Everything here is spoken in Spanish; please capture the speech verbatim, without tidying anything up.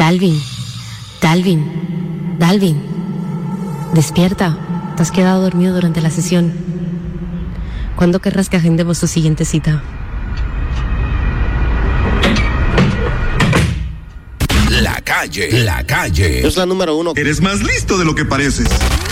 Dalvin, Dalvin, Dalvin, despierta. Te has quedado dormido durante la sesión. ¿Cuándo querrás que agendemos tu siguiente cita? La calle, la calle. Es la número uno. Eres más listo de lo que pareces.